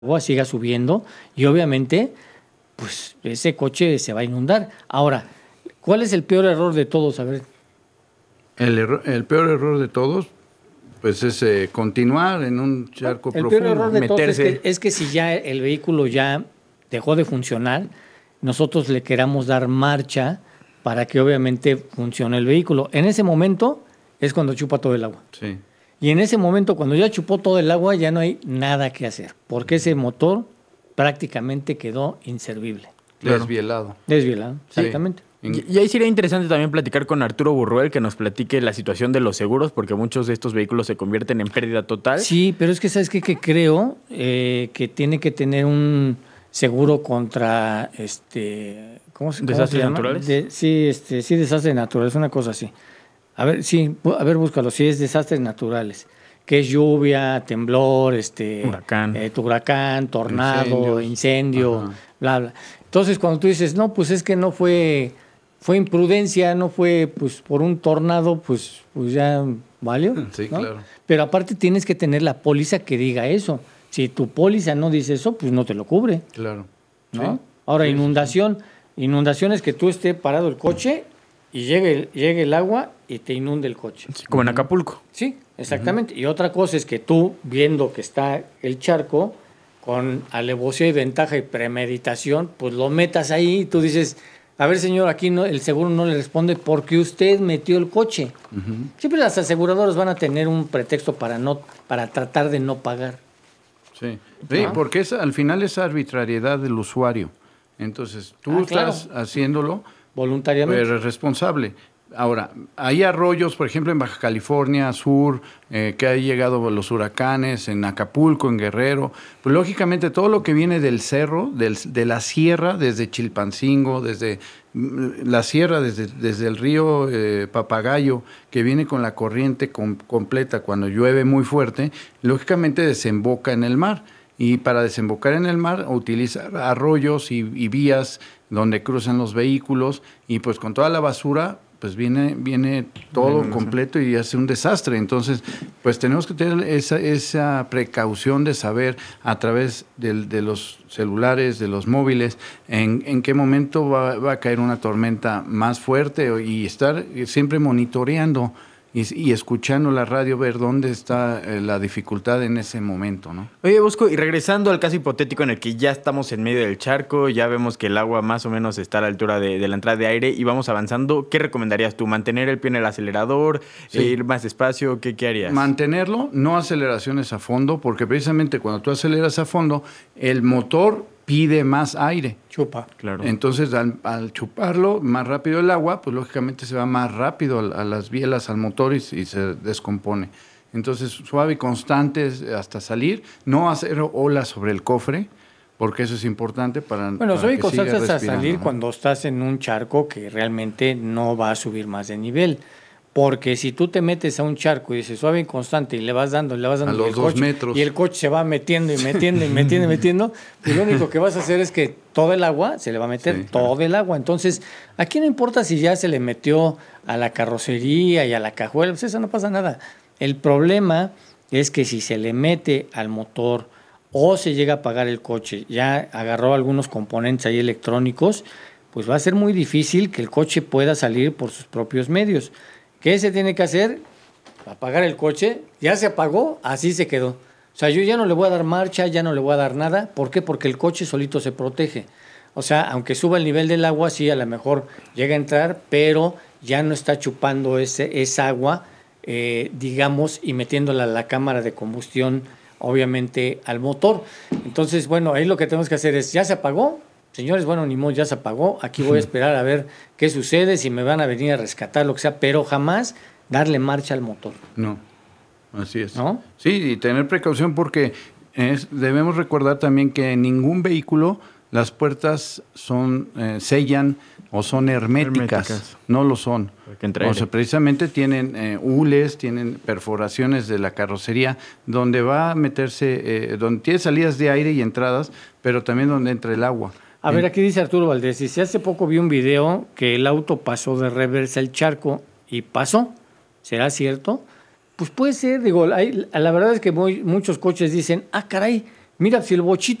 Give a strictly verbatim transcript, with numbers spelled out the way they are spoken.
agua siga subiendo y obviamente pues ese coche se va a inundar. Ahora, ¿cuál es el peor error de todos? A ver. El, error, el peor error de todos pues es eh, continuar en un charco el profundo. El peor error de meterse. todos es que, es que si ya el vehículo ya dejó de funcionar, nosotros le queramos dar marcha para que obviamente funcione el vehículo. En ese momento es cuando chupa todo el agua. Sí. Y en ese momento, cuando ya chupó todo el agua, ya no hay nada que hacer, porque ese motor prácticamente quedó inservible. Claro. Desvielado. Desvielado, exactamente. Sí. Y, y ahí sería interesante también platicar con Arturo Burruel, que nos platique la situación de los seguros, porque muchos de estos vehículos se convierten en pérdida total. Sí, pero es que ¿sabes qué? Que creo eh, que tiene que tener un seguro contra este ¿cómo se, desastres cómo se llama? naturales. De, sí, este, sí, desastres naturales, una cosa así. A ver, sí, a ver, búscalo, sí es desastres naturales, que es lluvia, temblor, este, huracán, eh, huracán, tornado, Incendios. incendio, Ajá. bla, bla. Entonces, cuando tú dices, no, pues es que no fue, fue imprudencia, no fue pues por un tornado, pues, pues ya valió. Sí, ¿no? claro. Pero aparte tienes que tener la póliza que diga eso. Si tu póliza no dice eso, pues no te lo cubre. Claro. ¿No? Sí. Ahora, sí, inundación, sí. inundación es que tú estés parado el coche y llegue, llegue el agua y te inunde el coche. Sí, como en Acapulco. Sí, exactamente. Uh-huh. Y otra cosa es que tú, viendo que está el charco, con alevosía y ventaja y premeditación, pues lo metas ahí y tú dices, a ver señor, aquí no, el seguro no le responde porque usted metió el coche. Uh-huh. Siempre las aseguradoras van a tener un pretexto para, no, para tratar de no pagar. Sí, sí ¿Ah? porque es, al final es arbitrariedad del usuario. Entonces, tú ah, estás claro. haciéndolo voluntariamente. Pero es responsable. Ahora, hay arroyos, por ejemplo, en Baja California Sur, eh, que han llegado los huracanes, en Acapulco, en Guerrero. Pues lógicamente todo lo que viene del cerro, del, de la sierra, desde Chilpancingo, desde la sierra, desde, desde el río eh, Papagayo, que viene con la corriente com- completa cuando llueve muy fuerte, lógicamente desemboca en el mar. Y para desembocar en el mar, utiliza arroyos y, y vías donde cruzan los vehículos, y pues con toda la basura, pues viene, viene todo bueno, completo y hace un desastre. Entonces, pues tenemos que tener esa, esa precaución de saber a través de, de los celulares, de los móviles, en, en qué momento va, va a caer una tormenta más fuerte y estar siempre monitoreando Y, y escuchando la radio, ver dónde está eh, la dificultad en ese momento, ¿no? Oye, Bosco, y regresando al caso hipotético en el que ya estamos en medio del charco, ya vemos que el agua más o menos está a la altura de, de la entrada de aire y vamos avanzando, ¿qué recomendarías tú? ¿Mantener el pie en el acelerador? Sí. Eh, ¿Ir más despacio? ¿Qué, qué harías? Mantenerlo, no aceleraciones a fondo, porque precisamente cuando tú aceleras a fondo, el motor pide más aire. Chupa. Claro. Entonces, al, al chuparlo más rápido el agua, pues lógicamente se va más rápido a, a las bielas, al motor y, y se descompone. Entonces, suave y constante hasta salir, no hacer olas sobre el cofre, porque eso es importante para Bueno, suave y constante hasta salir, ¿no? Cuando estás en un charco que realmente no va a subir más de nivel. Porque si tú te metes a un charco y dices suave y constante y le vas dando, le vas dando a los el dos coche, metros y el coche se va metiendo y metiendo y metiendo y metiendo, pues lo único que vas a hacer es que todo el agua se le va a meter, sí, todo claro. el agua. Entonces, aquí no importa si ya se le metió a la carrocería y a la cajuela, pues eso no pasa nada. El problema es que si se le mete al motor o se llega a apagar el coche, ya agarró algunos componentes ahí electrónicos, pues va a ser muy difícil que el coche pueda salir por sus propios medios. ¿Qué se tiene que hacer? Apagar el coche. Ya se apagó, así se quedó. O sea, yo ya no le voy a dar marcha, ya no le voy a dar nada. ¿Por qué? Porque el coche solito se protege. O sea, aunque suba el nivel del agua, sí, a lo mejor llega a entrar, pero ya no está chupando ese, esa agua, eh, digamos, y metiéndola a la cámara de combustión, obviamente, al motor. Entonces, bueno, ahí lo que tenemos que hacer es, ¿ya se apagó? Señores, bueno, ni modo, ya se apagó. Aquí voy a esperar a ver qué sucede, si me van a venir a rescatar, lo que sea, pero jamás darle marcha al motor. No, así es. ¿No? Sí, y tener precaución porque es, debemos recordar también que en ningún vehículo las puertas son eh, sellan o son herméticas. herméticas. No lo son. O sea, precisamente tienen eh, hules, tienen perforaciones de la carrocería donde va a meterse, eh, donde tiene salidas de aire y entradas, pero también donde entra el agua. A ver, aquí dice Arturo Valdés, dice, hace poco vi un video que el auto pasó de reversa el charco y pasó. ¿Será cierto? Pues puede ser, digo, hay, la verdad es que muy, muchos coches dicen, ah, caray, Mira, si el bochito